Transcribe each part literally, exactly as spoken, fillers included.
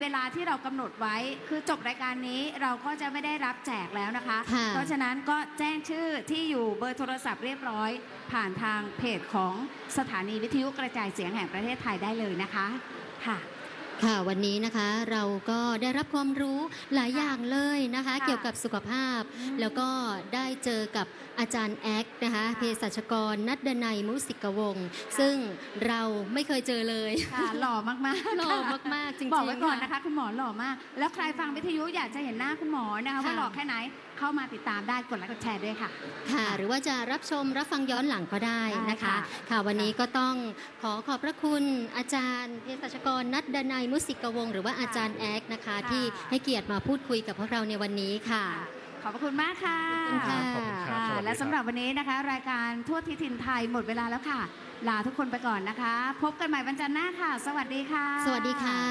เวลาที่เรากำหนดไว้คือจบรายการนี้เราก็จะไม่ได้รับแจกแล้วนะคะเพราะฉะนั้นก็แจ้งชื่อที่อยู่เบอร์โทรศัพท์เรียบร้อยผ่านทางเพจของสถานีวิทยุกระจายเสียงแห่งประเทศไทยได้เลยนะคะค่ะค่ะวันนี้นะคะเราก็ได้รับความรู้หลายอย่างเลยนะคะเกี่ยวกับสุขภาพแล้วก็ได้เจอกับอาจารย์แอ๊กนะคะเภสัชกรนัดดนัยมุสิกวงศ์ซึ่งเราไม่เคยเจอเลยค่ะหล่อมากๆหล่อมากๆจริงๆบอกไว้ก่อนนะคะคุณหมอหล่อมากแล้วใครฟังวิทยุอยากจะเห็นหน้าคุณหมอนะคะว่าหล่อแค่ไหนเข้ามาติดตามได้กดไลค์กดแชร์ด้วยค่ะค่ะหรือว่าจะรับชมรับฟังย้อนหลังก็ได้นะคะค่ะวันนี้ก็ต้องขอขอบพระคุณอาจารย์เภสัชกรนัดดนัยมุสิกวงศ์หรือว่าอาจารย์แอ๊กนะคะที่ให้เกียรติมาพูดคุยกับพวกเราในวันนี้ค่ะขอบคุณมากค่ะขอบคุณค่ะและสำหรับวันนี้นะคะรายการทั่วทิศถิ่นไทยหมดเวลาแล้วค่ะลาทุกคนไปก่อนนะคะพบกันใหม่วันจันทร์หน้าค่ะสวัสดีค่ะสวัสดีค่ะ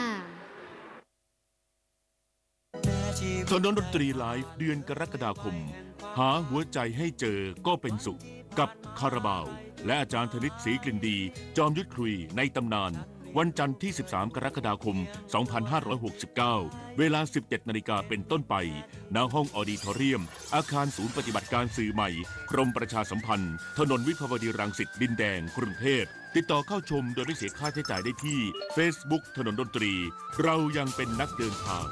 ถนนดนตรีไลฟ์เดือนกรกฎาคมหาหัวใจให้เจอก็เป็นสุขกับคาราบาวและอาจารย์ธนิตศรีกลิ่นดีจอมยุทธคุยในตำนานวันจันทร์ที่สิบสามกรกฎาคมสองพันห้าร้อยหกสิบเก้าเวลา สิบเจ็ดนาฬิกาเป็นต้นไปณห้องออดิทอเรียมอาคารศูนย์ปฏิบัติการสื่อใหม่กรมประชาสัมพันธ์ถนนวิภาวดีรังสิตดินแดงกรุงเทพติดต่อเข้าชมโดยไม่เสียค่าใช้จ่ายได้ที่ Facebook ถนนดนตรีเรายังเป็นนักเดินทาง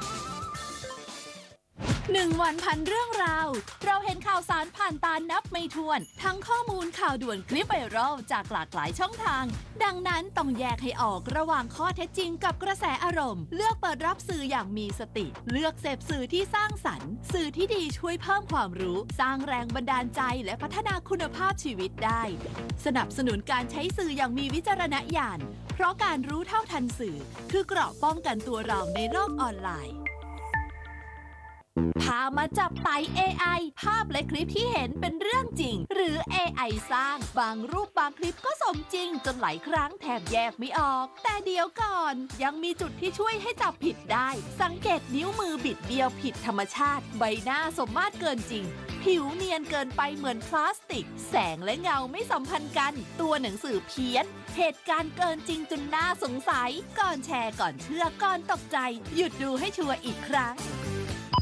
หนึ่งวันพันเรื่องราวเราเห็นข่าวสารผ่านตานับไม่ถ้วนทั้งข้อมูลข่าวด่วนคลิปไวรัลจากหลากหลายช่องทางดังนั้นต้องแยกให้ออกระหว่างข้อเท็จจริงกับกระแสอารมณ์เลือกเปิดรับสื่ออย่างมีสติเลือกเสพสื่อที่สร้างสรรค์สื่อที่ดีช่วยเพิ่มความรู้สร้างแรงบันดาลใจและพัฒนาคุณภาพชีวิตได้สนับสนุนการใช้สื่ออย่างมีวิจารณญาณเพราะการรู้เท่าทันสื่อคือเกราะป้องกันตัวเราในโลกออนไลน์พามาจับไต่ เอ ไอ ภาพและคลิปที่เห็นเป็นเรื่องจริงหรือ เอ ไอ สร้างบางรูปบางคลิปก็สมจริงจนหลายครั้งแทบแยกไม่ออกแต่เดี๋ยวก่อนยังมีจุดที่ช่วยให้จับผิดได้สังเกตนิ้วมือบิดเบี้ยวผิดธรรมชาติใบหน้าสมมาตรเกินจริงผิวเนียนเกินไปเหมือนพลาสติกแสงและเงาไม่สัมพันธ์กันตัวหนังสือเพี้ยนเหตุการณ์เกินจริงจนน่าสงสัยก่อนแชร์ก่อนเชื่อก่อนตกใจหยุดดูให้ชัวร์อีกครั้ง